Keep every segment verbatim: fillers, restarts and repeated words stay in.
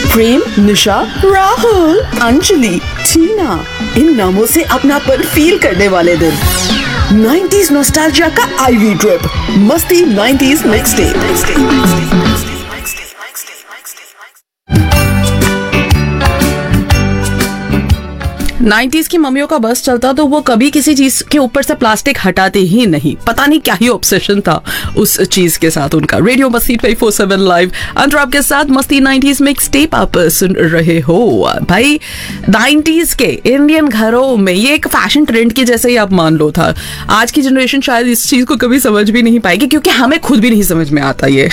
प्रेम, निशा, राहुल, अंजलि, टीना, इन नामों से अपनापन फील करने वाले दिन। नाइंटीज़ नॉस्टैल्जिया का आईवी ट्रिप, मस्ती नाइंटीज़ मिक्स डे। नाइंटीज़ की मम्मियों का बस चलता तो वो कभी किसी चीज के ऊपर से प्लास्टिक हटाते ही नहीं। पता नहीं क्या ही ऑब्सेशन था उस चीज के साथ उनका। रेडियो मस्ती ट्वेंटी फोर सेवन लाइव अंतर आपके साथ मस्ती नाइंटीज़ मिक्स टेप आप सुन रहे हो। भाई नाइंटीज़ के इंडियन घरों में ये एक फैशन ट्रेंड की जैसे ही आप मान लो था। आज की जनरेशन शायद इस चीज को कभी समझ भी नहीं पाएगी क्योंकि हमें खुद भी नहीं समझ में आता ये।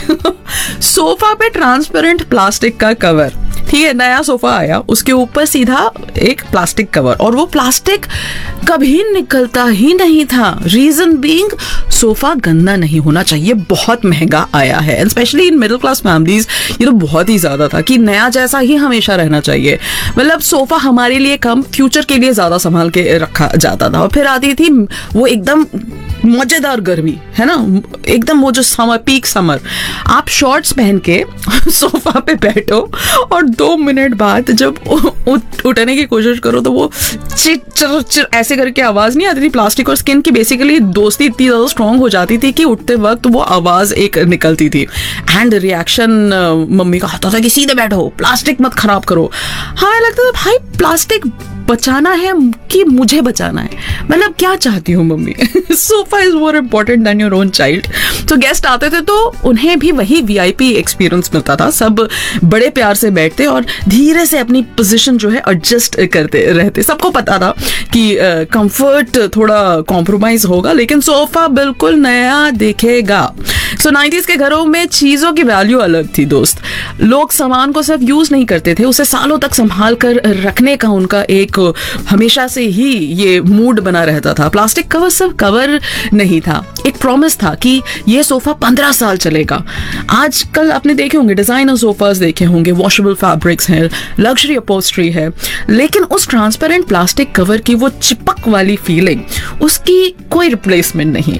सोफा पे ट्रांसपेरेंट प्लास्टिक का कवर, ठीक है, नया सोफा आया, उसके ऊपर सीधा एक प्लास्टिक कवर, और वो प्लास्टिक कभी निकलता ही नहीं था। रीजन बीइंग सोफा गंदा नहीं होना चाहिए, बहुत महंगा आया है, and specially in middle class families ये तो बहुत ही ज्यादा था कि नया जैसा ही हमेशा रहना चाहिए। मतलब सोफा हमारे लिए कम, फ्यूचर के लिए ज्यादा संभाल के रखा जाता था। और फिर आती थी वो एकदम मजेदार गर्मी, है ना, एकदम वो जो समर, पीक समर, आप शॉर्ट्स पहन के सोफा पे बैठो और दो मिनट बाद जब उठने की कोशिश करो तो वो चिर चिर चिर ऐसे करके आवाज नहीं आती थी। प्लास्टिक और स्किन की बेसिकली दोस्ती इतनी ज्यादा स्ट्रांग हो जाती थी कि उठते वक्त वो आवाज एक निकलती थी। एंड रिएक्शन मम्मी का आता था कि सीधे बैठो, प्लास्टिक मत खराब करो। हमें लगता था भाई प्लास्टिक बचाना है कि मुझे बचाना है, मतलब क्या चाहती हूँ mummy. Sofa is more important then your own child. तो गेस्ट आते थे तो उन्हें भी वही वीआईपी एक्सपीरियंस मिलता था। सब बड़े प्यार से बैठते और धीरे से अपनी पोजीशन जो है एडजस्ट करते रहते। सबको पता था कि कंफर्ट uh, थोड़ा कॉम्प्रोमाइज होगा लेकिन सोफा बिल्कुल नया दिखेगा। सो नाइंटीज़ के घरों में चीजों की वैल्यू अलग थी दोस्त। लोग सामान को सिर्फ यूज नहीं करते थे, उसे सालों तक संभाल कर रखने का उनका एक हमेशा से ही ये मूड बना रहता था। प्लास्टिक कवर सिर्फ कवर नहीं था, एक प्रॉमिस था कि ये सोफा पंद्रह साल चलेगा। आजकल आपने देखे होंगे डिजाइनर सोफास देखे होंगे, वॉशेबल फैब्रिक्स हैं, लग्जरी अपहोल्स्ट्री है, लेकिन उस ट्रांसपेरेंट प्लास्टिक कवर की वो चिपक वाली फीलिंग, उसकी कोई रिप्लेसमेंट नहीं।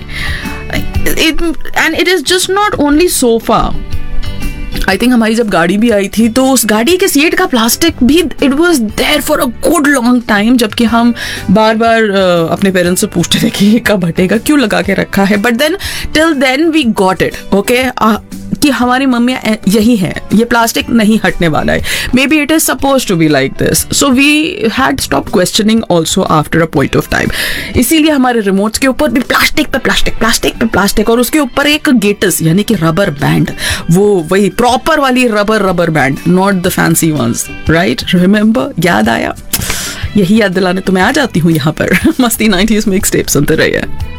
And it is just not only sofa. I think हमारी जब गाड़ी भी आई थी तो उस गाड़ी के सीट का प्लास्टिक भी it was there for a good long time, जबकि हम बार बार uh, अपने पेरेंट्स से पूछते थे कि ये कब हटेगा, क्यों लगा के रखा है। But then till then we got it, okay, कि हमारी मम्मियाँ यही है, ये प्लास्टिक नहीं हटने वाला है। May be it is suppose to be like this, so we had stop questioning also after a point of time. इसीलिए हमारे रिमोट्स के ऊपर भी प्लास्टिक पे प्लास्टिक प्लास्टिक पे प्लास्टिक, और उसके ऊपर एक गेटस यानी कि रबर बैंड, वो वही प्रॉपर वाली rubber rubber band, not the fancy once, right? Remember? याद आया? यही याद दिलाने तो मैं आ जाती हूँ यहाँ पर। मस्ती नाइंटीज़ मिक्स टेप सुनते रहिए।